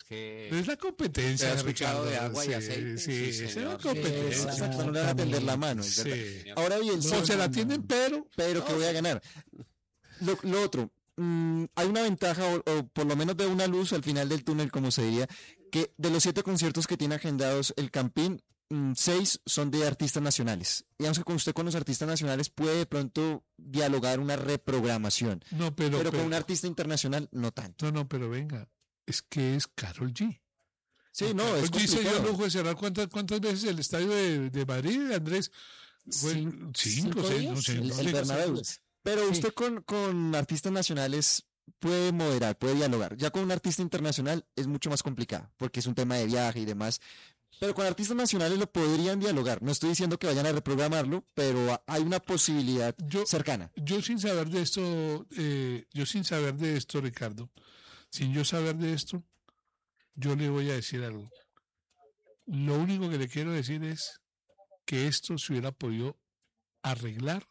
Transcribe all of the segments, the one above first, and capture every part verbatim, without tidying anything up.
que... Es la competencia, ¿Te has escuchado Ricardo? de agua y Sí, aceite? Sí, Sí, esa es la señor. competencia. Exacto, no le van a tender la mano. Es verdad. Sí. Ahora bien, No, se la tienen, pero... pero que voy a ganar. Lo, lo otro, mmm, hay una ventaja, o, o por lo menos veo una luz al final del túnel, como se diría, que de los siete conciertos que tiene agendados el Campín, mmm, seis son de artistas nacionales. Digamos que con usted con los artistas nacionales puede de pronto dialogar una reprogramación, No, pero, pero, pero con un artista internacional no tanto. No, no, pero venga, es que es Karol G. Sí, no, Karol es G se dio el complicado. lujo de cerrar cuántas, cuántas veces el estadio de, de Madrid, Andrés. Fue Cinco- cinco, cinco seis, días, no sé. el, no el sé. Bernabéu. Pero Sí. usted con, con artistas nacionales puede moderar, puede dialogar. Ya con un artista internacional es mucho más complicado, porque es un tema de viaje y demás. Pero con artistas nacionales lo podrían dialogar. No estoy diciendo que vayan a reprogramarlo, pero a- hay una posibilidad Yo- cercana. Yo sin saber de esto, eh, yo sin saber de esto, Ricardo, sin yo saber de esto, yo le voy a decir algo. Lo único que le quiero decir es que esto se hubiera podido arreglar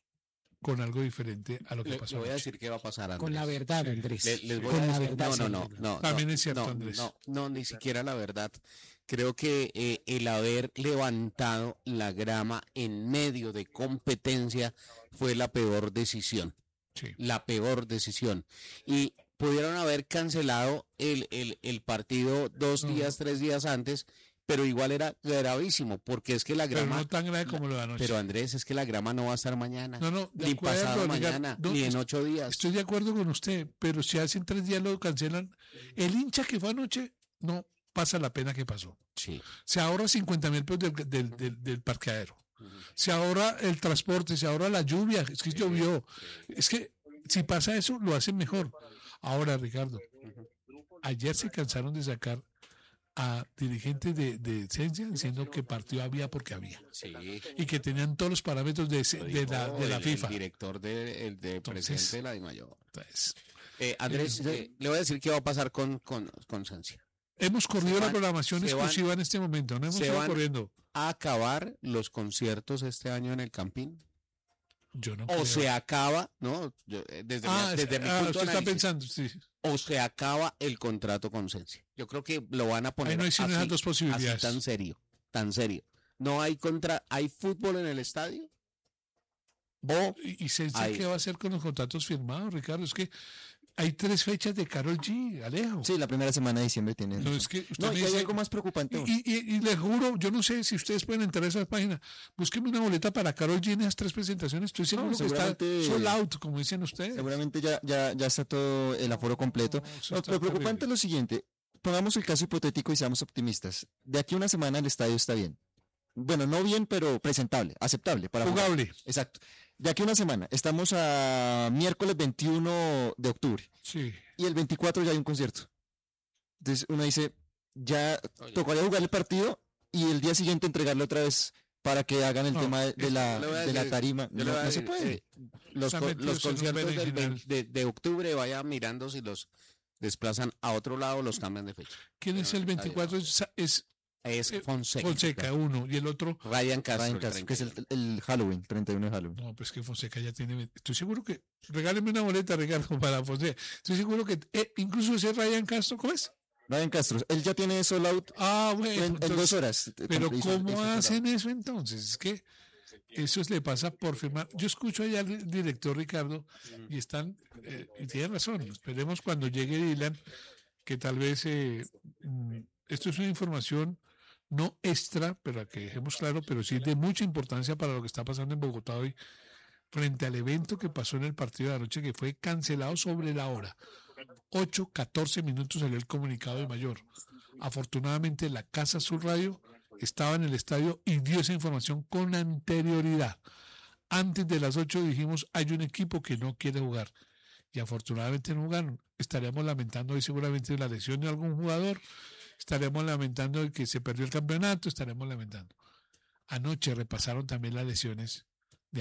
con algo diferente a lo que Le, pasó le voy a anoche. decir qué va a pasar, Andrés. Con la verdad, Andrés. Le- les voy Con a la decir, verdad. no, no, sí, no, Andrés. no, También no, es cierto, no, Andrés. no, no, ni siquiera la verdad. Creo que eh, el haber levantado la grama en medio de competencia fue la peor decisión, Sí. la peor decisión. Y pudieron haber cancelado el, el, el partido dos No. días, tres días antes, pero igual era gravísimo, porque es que la Pero grama... no tan grave como lo de anoche. Pero Andrés, es que la grama no va a estar mañana, No, no, de ni acuerdo, pasado Ricardo, mañana, no, ni en est- ocho días. Estoy de acuerdo con usted, pero si hacen tres días lo cancelan, el hincha que fue anoche no pasa la pena que pasó. Sí. Se ahorra cincuenta mil pesos del, del, del, del parqueadero. Se ahorra el transporte, se ahorra la lluvia, es que llovió. Es que si pasa eso, lo hacen mejor. Ahora, Ricardo, ayer se cansaron de sacar a dirigentes de, de Esencia diciendo que partido había porque había. Sí. Y que tenían todos los parámetros de, Lo de la, dijo de la el- FIFA. El director de, el de Entonces- presidente de la DIMAYOR. Entonces, Eh, Andrés, Eh, eh, le voy a decir qué va a pasar con, con, con Sancia. hemos corrido Se la van- programación se van- exclusiva en este momento, no hemos se ido van- corriendo. ¿A acabar los conciertos este año en el Campín? Yo no ¿O creo. se acaba, no? Yo, eh, desde Ah, mi, desde mi ah, punto usted de está análisis, pensando, sí. o se acaba el contrato con Sancia. Yo creo que lo van a poner Ahí no hay sino así, esas dos posibilidades. así tan serio, tan serio. No hay contra, ¿hay fútbol en el estadio? O ¿Y, y Sensi Ahí. qué va a hacer con los contratos firmados, Ricardo? Es que hay tres fechas de Karol G, Alejo. Sí, la primera semana de diciembre tiene. No, razón. es que usted No, me y hay dice- algo más preocupante aún. Y, y, y le juro, yo no sé si ustedes pueden entrar a esa página. Búsqueme una boleta para Karol G en esas tres presentaciones. Estoy seguro No, que está seguramente- sold out, como dicen ustedes. Seguramente ya, ya, ya está todo el aforo completo. No, eso No, está lo preocupante terrible. es lo siguiente. Pongamos el caso hipotético y seamos optimistas. De aquí a una semana el estadio está bien. Bueno, no bien, pero presentable, aceptable para jugar. Jugable. Exacto. De aquí a una semana. Estamos a miércoles veintiuno de octubre. Sí. Y el veinticuatro ya hay un concierto. Entonces uno dice, ya Oye. tocaría jugar el partido y el día siguiente entregarlo otra vez para que hagan el No, tema de, de la, yo le voy a de la decir- tarima. yo le No, voy a no se decir, puede. eh, los, Están co- metidos los en un conciertos del berenjenal. veinte de, de octubre vaya mirando si los desplazan a otro lado, los cambian de fecha. ¿Quién es el veinticuatro? Es, es Es Eh, Fonseca. Fonseca, uno. Y el otro. Ryan Castro. Ryan el Castro, que es el, treinta y uno. el Halloween, treinta y uno de Halloween. No, pues que Fonseca ya tiene. Estoy seguro que. Regáleme una boleta, Ricardo, para Fonseca. Estoy seguro que. eh, incluso ese Ryan Castro, ¿cómo es? Ryan Castro, él ya tiene sold out Ah, bueno. en, en entonces- dos horas. Pero Hizo- ¿cómo hizo sold out. hacen eso entonces? Es que eso le pasa por firmar. Yo escucho allá al director Ricardo y están, eh, y tiene razón. Esperemos cuando llegue Dylan, que tal vez eh, mm, esto es una información no extra, pero que dejemos claro, pero sí de mucha importancia para lo que está pasando en Bogotá hoy, frente al evento que pasó en el partido de anoche, que fue cancelado sobre la hora. ocho, catorce minutos salió el comunicado de Mayor. Afortunadamente la Casa Azul Radio estaba en el estadio y dio esa información con anterioridad. Antes de las ocho dijimos, hay un equipo que no quiere jugar. Y afortunadamente no jugaron. Estaríamos lamentando hoy seguramente la lesión de algún jugador, estaremos lamentando el que se perdió el campeonato, estaremos lamentando. Anoche repasaron también las lesiones